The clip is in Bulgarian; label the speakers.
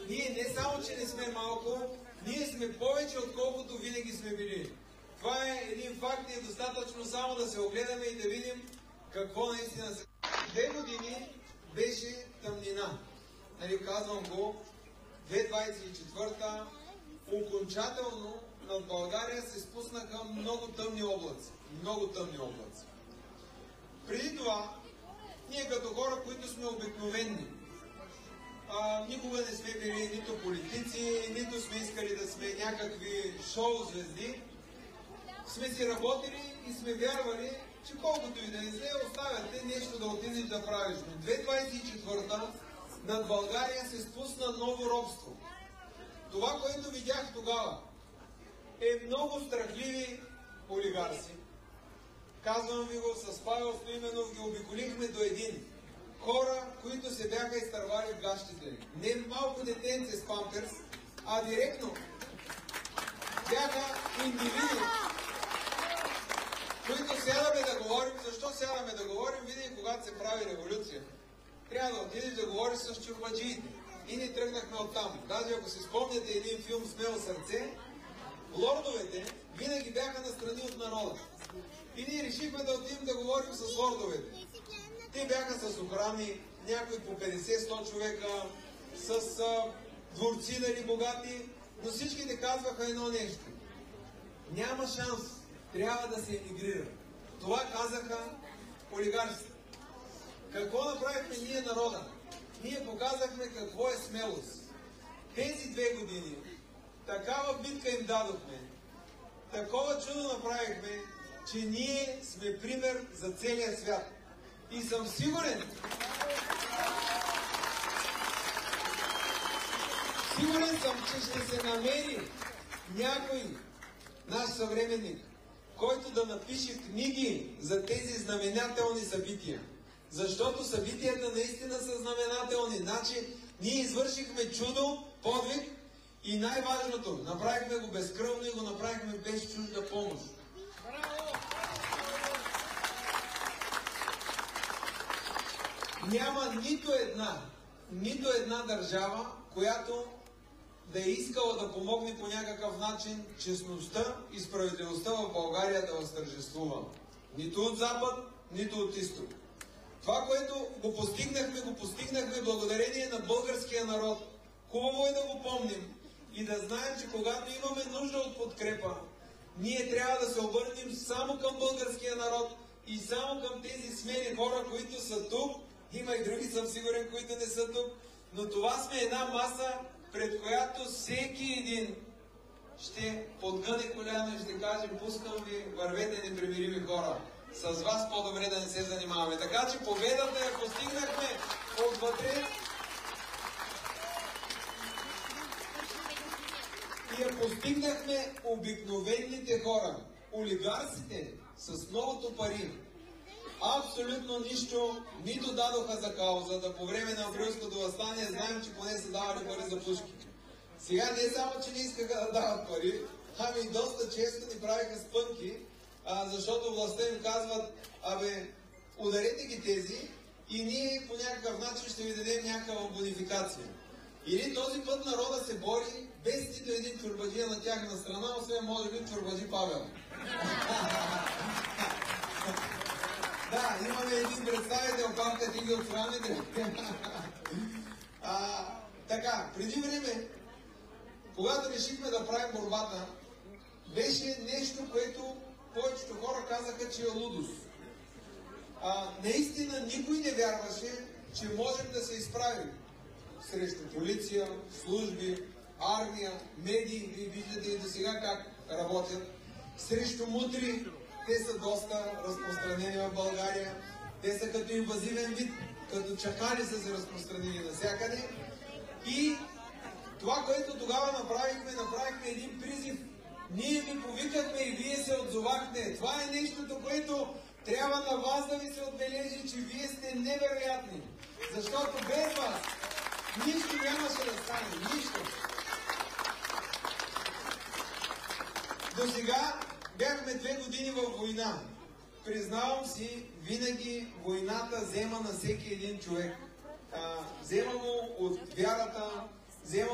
Speaker 1: ние не само, че не сме малко, ние сме повече, отколкото винаги сме били. Това е един факт и е достатъчно само да се огледаме и да видим какво наистина се... 2 години беше тъмнина. Нали, казвам го, 2024 окончателно над България се спуснаха много тъмни облаци. Много тъмни облаци. Преди това, ние като хора, които сме обикновени, никога не сме били нито политици, нито сме искали да сме някакви шоу-звезди, сме си работили и сме вярвали, че колкото и да е зле, оставяте нещо да отидеш да правиш. Но 2024 над България се спусна ново робство. Това, което видях тогава, е много страхливи олигарси. Казвам ви го, с Павел Стоименов ги обиколихме до един. Хора, които се бяха изтървали в гащите. Не малко детенце с памперс, а директно бяха индивиди, които сядаме да говорим. Защо сядаме да говорим? Винаги, когато се прави революция, трябва да отидеш да говориш с чурбаджиите. И ни тръгнахме оттам. Даже ако си спомняте един филм "Смело сърце", лордовете винаги бяха настрани от народа. И ние решихме да отидем да говорим с лордовете. Те бяха с охрани, някои по 50-100 човека, с дворци, нали, богати, но всички казваха едно нещо. Няма шанс, трябва да се емигрира. Това казаха олигарсите. Какво направихме ние, народа? Ние показахме какво е смелост. Тези 2 години такава битка им дадохме, такова чудо направихме, че ние сме пример за целия свят. И съм сигурен, че ще се намери някой наш съвременник, който да напише книги за тези знаменателни събития. Защото събитията наистина са знаменателни. Значи, ние извършихме чудо, подвиг и най-важното, направихме го безкръвно и го направихме без чужда помощ. Няма нито една държава, която да е искала да помогне по някакъв начин честността и справедливостта в България да възтържествува. Нито от запад, нито от изток. Това, което го постигнахме благодарение на българския народ. Хубаво е да го помним и да знаем, че когато имаме нужда от подкрепа, ние трябва да се обърнем само към българския народ и само към тези смели хора, които са тук. Има и други, съм сигурен, които не са тук, но това сме една маса, пред която всеки един ще подгъне коляно и ще каже: пускам ви, вървете, непримирими хора. С вас по-добре да не се занимаваме. Така че победата я постигнахме отвътре и я постигнахме обикновените хора. Олигарсите с многото пари абсолютно нищо нито дадоха за каузата. По време на Априлското въстание знаем, че поне са давали пари за пушки. Сега не само, че не искаха да дават пари, ами и доста често ни правиха спънки, защото властта им казват: абе, ударете ги тези и ние по някакъв начин ще ви дадем някаква бонификация. Или този път народа се бори без нито един чурбаджия на тяхна страна, освен може би чурбаджи Павел. Да, имаме един представител, памка ти ги отстраните. Така, преди време, когато решихме да правим борбата, беше нещо, което повечето хора казаха, че е лудост. Наистина никой не вярваше, че можем да се изправим срещу полиция, служби, армия, медии. Вие виждате и до сега как работят. Срещу мутри, те са доста разпространени в България. Те са като инвазивен вид, като чакали са се разпространени навсякъде. И това, което тогава направихме един призив. Ние ви повикахме и вие се отзовахте. Това е нещото, което трябва на вас да ви се отбележи, че вие сте невероятни. Защото без вас нищо нямаше да стане. Нищо. До сега бяхме 2 години във война. Признавам си, винаги войната взема на всеки един човек. Взема му от вярата, взема